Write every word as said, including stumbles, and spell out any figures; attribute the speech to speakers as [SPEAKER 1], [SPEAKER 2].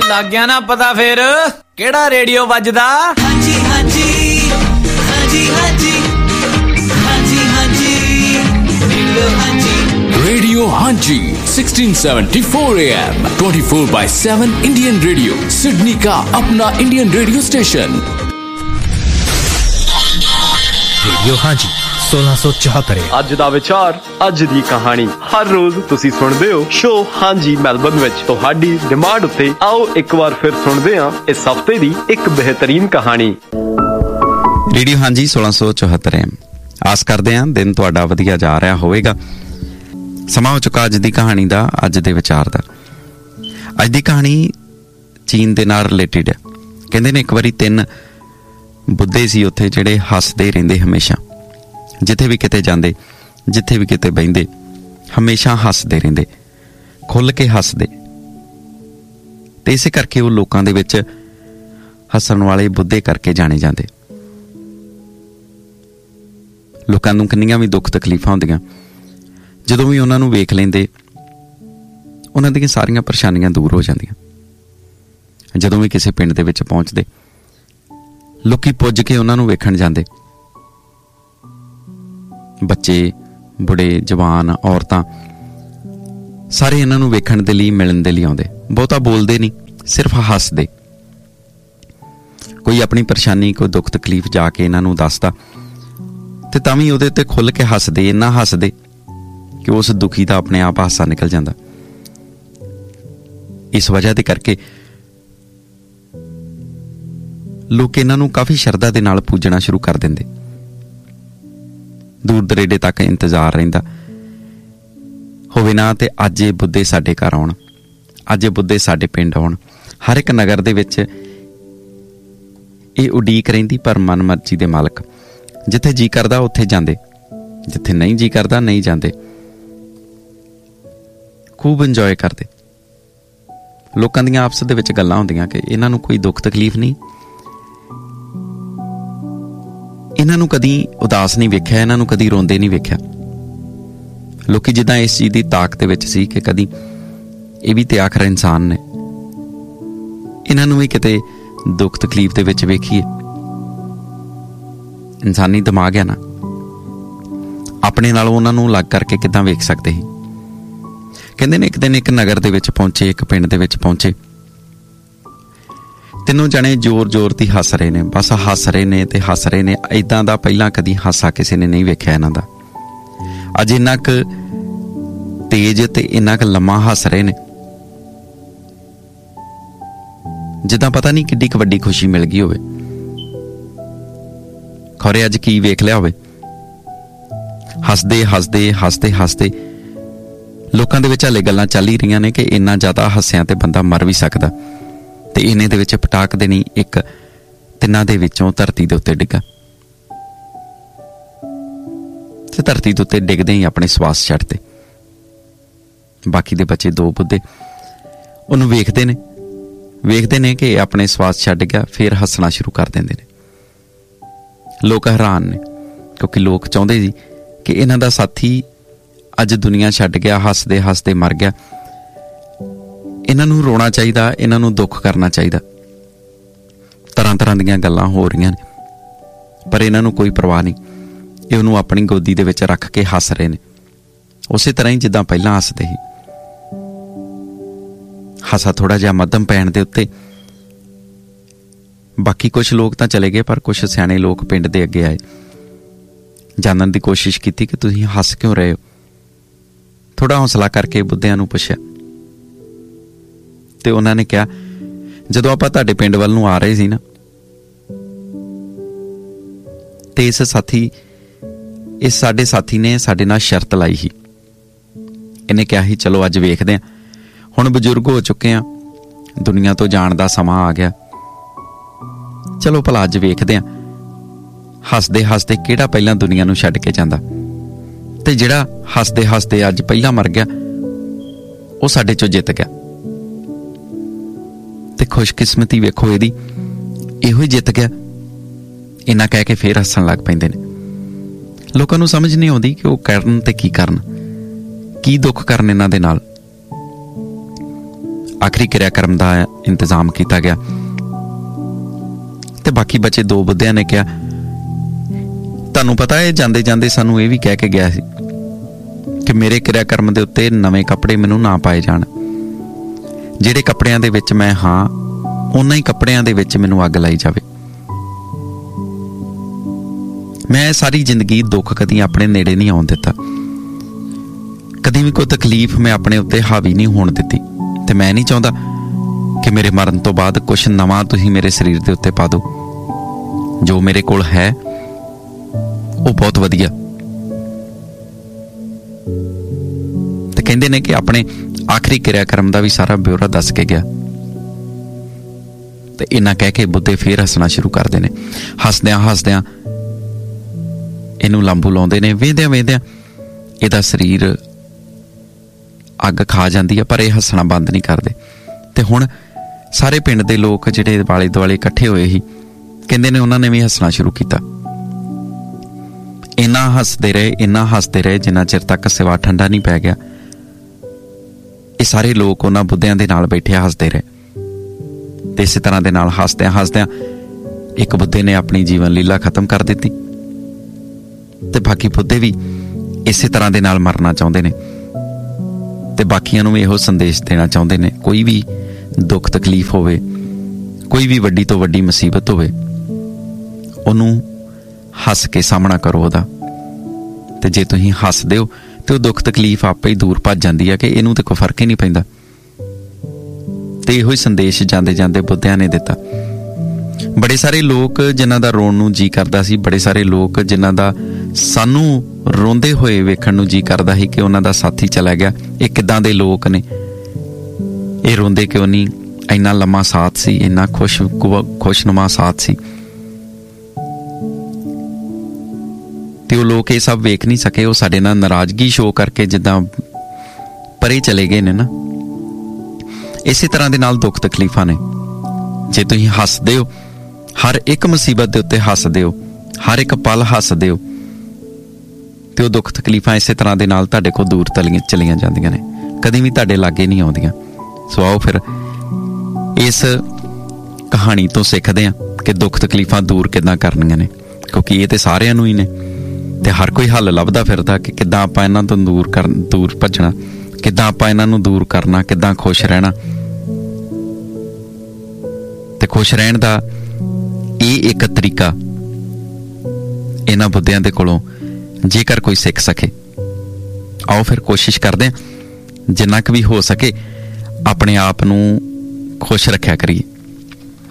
[SPEAKER 1] ਲੱਗ ਗਿਆ ਨਾ ਪਤਾ ਫੇਰ ਕਿਹੜਾ ਰੇਡੀਓ ਵੱਜਦਾ? ਹਾਂਜੀ ਹਾਂਜੀ ਹਾਂਜੀ ਹਾਂਜੀ ਹਾਂਜੀ ਹਾਂਜੀ ਰੇਡੀਓ ਹਾਂਜੀ
[SPEAKER 2] Radio Hanji sixteen seventy-four A M twenty-four by seven Indian Radio Sydney का अपना Indian radio station
[SPEAKER 3] Radio Hanji सोलह सौ चौहत्तर
[SPEAKER 4] ਅੱਜ ਦਾ ਵਿਚਾਰ ਅੱਜ ਦੀ ਕਹਾਣੀ ਹਰ ਰੋਜ਼ ਤੁਸੀਂ ਸੁਣਦੇ ਹੋ ਸ਼ੋ ਹਾਂਜੀ ਮੈਲਬਨ ਵਿੱਚ ਤੁਹਾਡੀ ਡਿਮਾਂਡ ਉੱਤੇ ਆਓ ਇੱਕ ਵਾਰ ਫਿਰ ਸੁਣਦੇ ਹਾਂ ਇਸ ਹਫ਼ਤੇ ਦੀ ਇੱਕ ਬਿਹਤਰੀਨ ਕਹਾਣੀ।
[SPEAKER 5] ਰੇਡੀਓ ਹਾਂਜੀ सोलह सौ चौहत्तर ਐਮ ਆਸ ਕਰਦੇ ਹਾਂ ਦਿਨ ਤੁਹਾਡਾ ਵਧੀਆ ਜਾ ਰਿਹਾ ਹੋਵੇਗਾ। ਸਮਾਂ ਹੋ ਚੁੱਕਾ ਅੱਜ ਦੀ ਕਹਾਣੀ ਦਾ, ਅੱਜ ਦੇ ਵਿਚਾਰ ਦਾ। ਅੱਜ ਦੀ ਕਹਾਣੀ ਚੀਨ ਦੇ ਨਾਲ ਰਿਲੇਟਿਡ ਹੈ। ਕਹਿੰਦੇ ਨੇ ਇੱਕ ਵਾਰੀ ਤਿੰਨ ਬੁੱਧੇ ਸੀ ਉੱਥੇ ਜਿਹੜੇ ਹੱਸਦੇ ਰਹਿੰਦੇ ਹਮੇਸ਼ਾ, ਜਿੱਥੇ ਵੀ ਕਿਤੇ ਜਾਂਦੇ, ਜਿੱਥੇ ਵੀ ਕਿਤੇ ਬਹਿੰਦੇ, ਹਮੇਸ਼ਾ ਹੱਸਦੇ ਰਹਿੰਦੇ, ਖੁੱਲ੍ਹ ਕੇ ਹੱਸਦੇ। ਤੇ ਇਸੇ ਕਰਕੇ ਉਹ ਲੋਕਾਂ ਦੇ ਵਿੱਚ ਹੱਸਣ ਵਾਲੇ ਬੁੱਧੇ ਕਰਕੇ ਜਾਣੇ ਜਾਂਦੇ। ਲੋਕਾਂ ਨੂੰ ਕਿੰਨੀਆਂ ਵੀ ਦੁੱਖ ਤਕਲੀਫਾਂ ਹੁੰਦੀਆਂ, ਜਦੋਂ ਵੀ ਉਹਨਾਂ ਨੂੰ ਵੇਖ ਲੈਂਦੇ ਉਹਨਾਂ ਦੀਆਂ ਸਾਰੀਆਂ ਪਰੇਸ਼ਾਨੀਆਂ ਦੂਰ ਹੋ ਜਾਂਦੀਆਂ। ਜਦੋਂ ਵੀ ਕਿਸੇ ਪਿੰਡ ਦੇ ਵਿੱਚ ਪਹੁੰਚਦੇ ਲੋਕੀ ਪੁੱਜ ਕੇ ਉਹਨਾਂ ਨੂੰ ਵੇਖਣ ਜਾਂਦੇ। ਬੱਚੇ, ਬੁੜੇ, ਜਵਾਨ, ਔਰਤਾਂ ਸਾਰੇ ਇਹਨਾਂ ਨੂੰ ਵੇਖਣ ਦੇ ਲਈ, ਮਿਲਣ ਦੇ ਲਈ ਆਉਂਦੇ। ਬਹੁਤਾ ਬੋਲਦੇ ਨਹੀਂ, ਸਿਰਫ ਹੱਸਦੇ। ਕੋਈ ਆਪਣੀ ਪਰੇਸ਼ਾਨੀ, ਕੋਈ ਦੁੱਖ ਤਕਲੀਫ ਜਾ ਕੇ ਇਹਨਾਂ ਨੂੰ ਦੱਸਦਾ ਤੇ ਤਾਂ ਵੀ ਉਹਦੇ ਉੱਤੇ ਖੁੱਲ੍ਹ ਕੇ ਹੱਸਦੇ, ਇੰਨਾ ਹੱਸਦੇ ਕਿ ਉਸ ਦੁਖੀ ਦਾ ਆਪਣੇ ਆਪ ਹਾਸਾ ਨਿਕਲ ਜਾਂਦਾ। ਇਸ ਵਜ੍ਹਾ ਦੇ ਕਰਕੇ ਲੋਕ ਇਹਨਾਂ ਨੂੰ ਕਾਫੀ ਸ਼ਰਧਾ ਦੇ ਨਾਲ ਪੂਜਣਾ ਸ਼ੁਰੂ ਕਰ ਦਿੰਦੇ। ਦੂਰ ਦਰੇਡੇ ਤੱਕ ਇੰਤਜ਼ਾਰ ਰਹਿੰਦਾ ਹੋਵੇ ਨਾ ਤੇ ਅੱਜ ਇਹ ਬੁੱਧੇ ਸਾਡੇ ਘਰ ਆਉਣ, ਅੱਜ ਇਹ ਬੁੱਧੇ ਸਾਡੇ ਪਿੰਡ ਆਉਣ। ਹਰ ਇੱਕ ਨਗਰ ਦੇ ਵਿੱਚ ਇਹ ਉਡੀਕ ਰਹਿੰਦੀ। ਪਰ ਮਨ ਮਰਜ਼ੀ ਦੇ ਮਾਲਕ ਜਿੱਥੇ ਜੀ ਕਰਦਾ ਉੱਥੇ ਜਾਂਦੇ, ਜਿੱਥੇ ਨਹੀਂ ਜੀ ਕਰਦਾ ਨਹੀਂ ਜਾਂਦੇ। ਖੂਬ ਇੰਜੋਏ ਕਰਦੇ। ਲੋਕਾਂ ਦੀਆਂ ਆਪਸ ਦੇ ਵਿੱਚ ਗੱਲਾਂ ਹੁੰਦੀਆਂ ਕਿ ਇਹਨਾਂ ਨੂੰ ਕੋਈ ਦੁੱਖ ਤਕਲੀਫ ਨਹੀਂ, ਇਹਨਾਂ ਨੂੰ ਕਦੀ ਉਦਾਸ ਨਹੀਂ ਵੇਖਿਆ, ਇਹਨਾਂ ਨੂੰ ਕਦੀ ਰੋਂਦੇ ਨਹੀਂ ਵੇਖਿਆ। ਲੋਕੀ ਜਿੱਦਾਂ ਇਸ ਚੀਜ਼ ਦੀ ਤਾਕ ਦੇ ਵਿੱਚ ਸੀ ਕਿ ਕਦੀ ਇਹ ਵੀ ਤੇ ਆਖਰ ਇਨਸਾਨ ਨੇ, ਇਹਨਾਂ ਨੂੰ ਵੀ ਕਿਤੇ ਦੁੱਖ ਤਕਲੀਫ ਦੇ ਵਿੱਚ ਵੇਖੀਏ। ਇਨਸਾਨੀ ਦਿਮਾਗ ਹੈ ਨਾ, ਆਪਣੇ ਨਾਲੋਂ ਉਹਨਾਂ ਨੂੰ ਅਲੱਗ ਕਰਕੇ ਕਿੱਦਾਂ ਵੇਖ ਸਕਦੇ ਸੀ। ਕਹਿੰਦੇ ਨੇ ਇੱਕ ਦਿਨ ਇੱਕ ਨਗਰ ਦੇ ਵਿੱਚ ਪਹੁੰਚੇ, ਇੱਕ ਪਿੰਡ ਦੇ ਵਿੱਚ ਪਹੁੰਚੇ। ਤਿੰਨੋਂ ਜਣੇ ਜ਼ੋਰ ਜ਼ੋਰ ਦੀ ਹੱਸ ਰਹੇ ਨੇ, ਬਸ ਹੱਸ ਰਹੇ ਨੇ ਤੇ ਹੱਸ ਰਹੇ ਨੇ। ਇੱਦਾਂ ਦਾ ਪਹਿਲਾਂ ਕਦੀ ਹਾਸਾ ਕਿਸੇ ਨੇ ਨਹੀਂ ਵੇਖਿਆ ਇਹਨਾਂ ਦਾ। ਅੱਜ ਇੰਨਾ ਕੁ ਤੇਜ਼ ਤੇ ਇੰਨਾ ਕੁ ਲੰਮਾ ਹੱਸ ਰਹੇ ਨੇ ਜਿੱਦਾਂ ਪਤਾ ਨਹੀਂ ਕਿੱਡੀ ਕੁ ਵੱਡੀ ਖੁਸ਼ੀ ਮਿਲ ਗਈ ਹੋਵੇ। ਖੌਰੇ ਅੱਜ ਕੀ ਵੇਖ ਲਿਆ ਹੋਵੇ। ਹੱਸਦੇ ਹੱਸਦੇ ਹੱਸਦੇ ਹੱਸਦੇ ਲੋਕਾਂ ਦੇ ਵਿੱਚ ਹਾਲੇ ਗੱਲਾਂ ਚੱਲ ਹੀ ਰਹੀਆਂ ਨੇ ਕਿ ਇੰਨਾ ਜ਼ਿਆਦਾ ਹੱਸਿਆ ਤੇ ਬੰਦਾ ਮਰ ਵੀ ਸਕਦਾ। ਤੇ ਇਹਨੇ ਦੇ ਵਿੱਚ ਪਟਾਕ ਦੇਣੀ ਇੱਕ ਤਿੰਨਾਂ ਦੇ ਵਿੱਚੋਂ ਧਰਤੀ ਦੇ ਉੱਤੇ ਡਿੱਗਾ ਤੇ ਧਰਤੀ ਦੇ ਉੱਤੇ ਡਿੱਗਦੇ ਹੀ ਆਪਣੇ ਸਵਾਸ ਛੱਡਦੇ। ਬਾਕੀ ਦੇ ਬੱਚੇ ਦੋ ਬੁੱਧੇ ਉਹਨੂੰ ਵੇਖਦੇ ਨੇ, ਵੇਖਦੇ ਨੇ ਕਿ ਆਪਣੇ ਸਵਾਸ ਛੱਡ ਗਿਆ, ਫਿਰ ਹੱਸਣਾ ਸ਼ੁਰੂ ਕਰ ਦਿੰਦੇ ਨੇ। ਲੋਕ ਹੈਰਾਨ ਨੇ ਕਿਉਂਕਿ ਲੋਕ ਚਾਹੁੰਦੇ ਸੀ ਕਿ ਇਹਨਾਂ ਦਾ ਸਾਥੀ ਅੱਜ ਦੁਨੀਆ ਛੱਡ ਗਿਆ, ਹੱਸਦੇ ਹੱਸਦੇ ਮਰ ਗਿਆ। ਇਹਨਾਂ ਨੂੰ ਰੋਣਾ ਚਾਹੀਦਾ, ਇਹਨਾਂ ਨੂੰ ਦੁੱਖ ਕਰਨਾ ਚਾਹੀਦਾ। ਤਰ੍ਹਾਂ ਤਰ੍ਹਾਂ ਦੀਆਂ ਗੱਲਾਂ ਹੋ ਰਹੀਆਂ ਨੇ ਪਰ ਇਹਨਾਂ ਨੂੰ ਕੋਈ ਪਰਵਾਹ ਨਹੀਂ। ਇਹ ਉਹਨੂੰ ਆਪਣੀ ਗੋਦੀ ਦੇ ਵਿੱਚ ਰੱਖ ਕੇ ਹੱਸ ਰਹੇ ਨੇ, ਉਸੇ ਤਰ੍ਹਾਂ ਹੀ ਜਿੱਦਾਂ ਪਹਿਲਾਂ ਹੱਸਦੇ ਸੀ। ਹਾਸਾ ਥੋੜ੍ਹਾ ਜਿਹਾ ਮੱਧਮ ਪੈਣ ਦੇ ਉੱਤੇ ਬਾਕੀ ਕੁਛ ਲੋਕ ਤਾਂ ਚਲੇ ਗਏ, ਪਰ ਕੁਛ ਸਿਆਣੇ ਲੋਕ ਪਿੰਡ ਦੇ ਅੱਗੇ ਆਏ, ਜਾਣਨ ਦੀ ਕੋਸ਼ਿਸ਼ ਕੀਤੀ ਕਿ ਤੁਸੀਂ ਹੱਸ ਕਿਉਂ ਰਹੇ ਹੋ। ਥੋੜ੍ਹਾ ਹੌਸਲਾ ਕਰਕੇ ਬੁੱਧਿਆਂ ਨੂੰ ਪੁੱਛਿਆ ਤੇ ਉਹਨਾਂ ਨੇ ਕਿਹਾ, ਜਦੋਂ ਆਪਾਂ ਤੁਹਾਡੇ ਪਿੰਡ ਵੱਲ ਨੂੰ ਆ ਰਹੇ ਸੀ ਨਾ ਤੇ ਇਸ ਸਾਥੀ ਇਸ ਸਾਡੇ ਸਾਥੀ ਨੇ ਸਾਡੇ ਨਾਲ ਸ਼ਰਤ ਲਾਈ ਸੀ। ਇਹਨੇ ਕਿਹਾ ਸੀ ਚਲੋ ਅੱਜ ਵੇਖਦੇ ਹਾਂ, ਹੁਣ ਬਜ਼ੁਰਗ ਹੋ ਚੁੱਕੇ ਹਾਂ, ਦੁਨੀਆ ਤੋਂ ਜਾਣ ਦਾ ਸਮਾਂ ਆ ਗਿਆ, ਚਲੋ ਭਲਾ ਅੱਜ ਵੇਖਦੇ ਹਾਂ ਹੱਸਦੇ ਹੱਸਦੇ ਕਿਹੜਾ ਪਹਿਲਾਂ ਦੁਨੀਆ ਨੂੰ ਛੱਡ ਕੇ ਜਾਂਦਾ ਤੇ ਜਿਹੜਾ ਹੱਸਦੇ ਹੱਸਦੇ ਅੱਜ ਪਹਿਲਾਂ ਮਰ ਗਿਆ ਉਹ ਸਾਡੇ ਚੋਂ ਜਿੱਤ ਗਿਆ। ਤੇ ਖੁਸ਼ਕਿਸਮਤੀ ਵੇਖੋ ਇਹਦੀ, ਇਹੋ ਹੀ ਜਿੱਤ ਗਿਆ। ਇੰਨਾ ਕਹਿ ਕੇ ਫੇਰ ਹੱਸਣ ਲੱਗ ਪੈਂਦੇ ਨੇ। ਲੋਕਾਂ ਨੂੰ ਸਮਝ ਨਹੀਂ ਆਉਂਦੀ ਕਿ ਉਹ ਕਰਨ ਤੇ ਕੀ ਕਰਨ, ਕੀ ਦੁੱਖ ਕਰਨ ਇਹਨਾਂ ਦੇ ਨਾਲ। ਆਖਰੀ ਕਿਰਿਆ ਕਰਮ ਦਾ ਇੰਤਜ਼ਾਮ ਕੀਤਾ ਗਿਆ। ਤੇ ਬਾਕੀ ਬਚੇ ਦੋ ਬੁੱਧਿਆਂ ਨੇ ਕਿਹਾ, ਤੁਹਾਨੂੰ ਪਤਾ ਹੈ ਜਾਂਦੇ ਜਾਂਦੇ ਸਾਨੂੰ ਇਹ ਵੀ ਕਹਿ ਕੇ ਗਿਆ ਸੀ ਕਿ ਮੇਰੇ ਕਿਰਿਆ ਕਰਮ ਦੇ ਉੱਤੇ ਨਵੇਂ ਕੱਪੜੇ ਮੈਨੂੰ ਨਾ ਪਾਏ ਜਾਣ। ਜਿਹੜੇ ਕੱਪੜਿਆਂ ਦੇ ਵਿੱਚ ਮੈਂ ਹਾਂ ਉਹਨਾਂ ਹੀ ਕੱਪੜਿਆਂ ਦੇ ਵਿੱਚ ਮੈਨੂੰ ਅੱਗ ਲਾਈ ਜਾਵੇ। ਮੈਂ ਸਾਰੀ ਜ਼ਿੰਦਗੀ ਦੁੱਖ ਕਦੀ ਆਪਣੇ ਨੇੜੇ ਨਹੀਂ ਆਉਣ ਦਿੱਤਾ, ਕਦੀ ਵੀ ਕੋਈ ਤਕਲੀਫ ਮੈਂ ਆਪਣੇ ਉੱਤੇ ਹਾਵੀ ਨਹੀਂ ਹੋਣ ਦਿੱਤੀ। ਤੇ ਮੈਂ ਨਹੀਂ ਚਾਹੁੰਦਾ ਕਿ ਮੇਰੇ ਮਰਨ ਤੋਂ ਬਾਅਦ ਕੁਛ ਨਵਾਂ ਤੁਸੀਂ ਮੇਰੇ ਸਰੀਰ ਦੇ ਉੱਤੇ ਪਾ ਦਿਓ। ਜੋ ਮੇਰੇ ਕੋਲ ਹੈ ਉਹ ਬਹੁਤ ਵਧੀਆ। ਤੇ ਕਹਿੰਦੇ ਨੇ ਕਿ ਆਪਣੇ ਆਖਰੀ ਕਿਰਿਆ ਕਰਮ ਦਾ ਵੀ ਸਾਰਾ ਬਿਊਰਾ ਦੱਸ ਕੇ ਗਿਆ। ਤੇ ਇਹਨਾਂ ਕਹਿ ਕੇ ਬੁੱਧੇ ਫੇਰ ਹੱਸਣਾ ਸ਼ੁਰੂ ਕਰਦੇ ਨੇ। ਹੱਸਦਿਆਂ ਹੱਸਦਿਆਂ ਇਹਨੂੰ ਲਾਂਬੂ ਲਾਉਂਦੇ ਨੇ। ਵੇਂਦਿਆਂ ਵੇਂਦਿਆਂ ਇਹਦਾ ਸਰੀਰ ਅੱਗ ਖਾ ਜਾਂਦੀ ਆ, ਪਰ ਇਹ ਹੱਸਣਾ ਬੰਦ ਨਹੀਂ ਕਰਦੇ। ਤੇ ਹੁਣ ਸਾਰੇ ਪਿੰਡ ਦੇ ਲੋਕ ਜਿਹੜੇ ਵਾਲੇ ਦੁਆਲੇ ਇਕੱਠੇ ਹੋਏ ਸੀ, ਕਹਿੰਦੇ ਨੇ ਉਹਨਾਂ ਨੇ ਵੀ ਹੱਸਣਾ ਸ਼ੁਰੂ ਕੀਤਾ। ਇੰਨਾ ਹੱਸਦੇ ਰਹੇ ਇੰਨਾ ਹੱਸਦੇ ਰਹੇ ਜਿੰਨਾ ਚਿਰ ਤੱਕ ਸਿਵਾ ਠੰਡਾ ਨਹੀਂ ਪੈ ਗਿਆ। ਇਹ ਸਾਰੇ ਲੋਕ ਉਹਨਾਂ ਬੁੱਧਿਆਂ ਦੇ ਨਾਲ ਬੈਠੇ ਹੱਸਦੇ ਰਹੇ। ਤੇ ਇਸੇ ਤਰ੍ਹਾਂ ਦੇ ਨਾਲ ਹੱਸਦਿਆਂ ਹੱਸਦਿਆਂ ਇੱਕ ਬੁੱਧੇ ਨੇ ਆਪਣੀ ਜੀਵਨ ਲੀਲਾ ਖਤਮ ਕਰ ਦਿੱਤੀ। ਤੇ ਬਾਕੀ ਬੁੱਧੇ ਵੀ ਇਸੇ ਤਰ੍ਹਾਂ ਦੇ ਨਾਲ ਮਰਨਾ ਚਾਹੁੰਦੇ ਨੇ ਤੇ ਬਾਕੀਆਂ ਨੂੰ ਵੀ ਇਹੋ ਸੰਦੇਸ਼ ਦੇਣਾ ਚਾਹੁੰਦੇ ਨੇ, ਕੋਈ ਵੀ ਦੁੱਖ ਤਕਲੀਫ ਹੋਵੇ, ਕੋਈ ਵੀ ਵੱਡੀ ਤੋਂ ਵੱਡੀ ਮੁਸੀਬਤ ਹੋਵੇ, ਉਹਨੂੰ ਹੱਸ ਕੇ ਸਾਹਮਣਾ ਕਰੋ ਉਹਦਾ। ਤੇ ਜੇ ਤੁਸੀਂ ਹੱਸਦੇ ਹੋ ਤੇ ਉਹ ਦੁੱਖ ਤਕਲੀਫ ਆਪੇ ਹੀ ਦੂਰ ਭੱਜ ਜਾਂਦੀ ਹੈ ਕਿ ਇਹਨੂੰ ਤੇ ਕੋਈ ਫਰਕ ਹੀ ਨਹੀਂ ਪੈਂਦਾ। ਤੇ ਇਹੋ ਹੀ ਸੰਦੇਸ਼ ਜਾਂਦੇ ਜਾਂਦੇ ਬੁੱਧਿਆਂ ਨੇ ਦਿੱਤਾ। ਬੜੇ ਸਾਰੇ ਲੋਕ ਜਿਨ੍ਹਾਂ ਦਾ ਰੋਣ ਨੂੰ ਜੀ ਕਰਦਾ ਸੀ, ਬੜੇ ਸਾਰੇ ਲੋਕ ਜਿਨ੍ਹਾਂ ਦਾ ਸਾਨੂੰ ਰੋਂਦੇ ਹੋਏ ਵੇਖਣ ਨੂੰ ਜੀ ਕਰਦਾ ਸੀ ਕਿ ਉਹਨਾਂ ਦਾ ਸਾਥੀ ਚਲਾ ਗਿਆ। ਇਹ ਕਿੱਦਾਂ ਦੇ ਲੋਕ ਨੇ, ਇਹ ਰੋਂਦੇ ਕਿਉਂ ਨਹੀਂ? ਇੰਨਾ ਲੰਮਾ ਸਾਥ ਸੀ, ਇੰਨਾ ਖੁਸ਼ ਖੁਸ਼ਨੁਮਾ ਸਾਥ ਸੀ। ਤੇ ਉਹ ਲੋਕ ਇਹ ਸਭ ਵੇਖ ਨਹੀਂ ਸਕੇ। ਉਹ ਸਾਡੇ ਨਾਲ ਨਾਰਾਜ਼ਗੀ ਸ਼ੋਅ ਕਰਕੇ ਜਿੱਦਾਂ ਪਰੇ ਚਲੇ ਗਏ ਨੇ ਨਾ, ਇਸੇ ਤਰ੍ਹਾਂ ਦੇ ਨਾਲ ਦੁੱਖ ਤਕਲੀਫਾਂ ਨੇ। ਜੇ ਤੁਸੀਂ ਹੱਸਦੇ ਹੋ, ਹਰ ਇੱਕ ਮੁਸੀਬਤ ਦੇ ਉੱਤੇ ਹੱਸਦੇ ਹੋ, ਹਰ ਇੱਕ ਪਲ ਹੱਸਦੇ ਹੋ, ਤੇ ਉਹ ਦੁੱਖ ਤਕਲੀਫਾਂ ਇਸੇ ਤਰ੍ਹਾਂ ਦੇ ਨਾਲ ਤੁਹਾਡੇ ਕੋਲ ਦੂਰ ਤਲੀਆਂ ਚਲੀਆਂ ਜਾਂਦੀਆਂ ਨੇ, ਕਦੀ ਵੀ ਤੁਹਾਡੇ ਲਾਗੇ ਨਹੀਂ ਆਉਂਦੀਆਂ। ਸੋ ਆਓ ਫਿਰ ਇਸ ਕਹਾਣੀ ਤੋਂ ਸਿੱਖਦੇ ਹਾਂ ਕਿ ਦੁੱਖ ਤਕਲੀਫਾਂ ਦੂਰ ਕਿੱਦਾਂ ਕਰਨੀਆਂ ਨੇ, ਕਿਉਂਕਿ ਇਹ ਤੇ ਸਾਰਿਆਂ ਨੂੰ ਹੀ ਨੇ ਤੇ ਹਰ ਕੋਈ ਹੱਲ ਲੱਭਦਾ ਫਿਰਦਾ ਕਿ ਕਿੱਦਾਂ ਆਪਾਂ ਇਹਨਾਂ ਤੋਂ ਦੂਰ ਕਰ ਦੂਰ ਭੱਜਣਾ, ਕਿੱਦਾਂ ਆਪਾਂ ਇਹਨਾਂ ਨੂੰ ਦੂਰ ਕਰਨਾ, ਕਿੱਦਾਂ ਖੁਸ਼ ਰਹਿਣਾ। ਤੇ ਖੁਸ਼ ਰਹਿਣ ਦਾ ਇਹ ਇੱਕ ਤਰੀਕਾ ਇਹਨਾਂ ਬੁੱਧਿਆਂ ਦੇ ਕੋਲੋਂ ਜੇਕਰ ਕੋਈ ਸਿੱਖ ਸਕੇ, ਆਓ ਫਿਰ ਕੋਸ਼ਿਸ਼ ਕਰਦੇ ਹਾਂ ਜਿੰਨਾ ਕੁ ਵੀ ਹੋ ਸਕੇ ਆਪਣੇ ਆਪ ਨੂੰ ਖੁਸ਼ ਰੱਖਿਆ ਕਰੀਏ।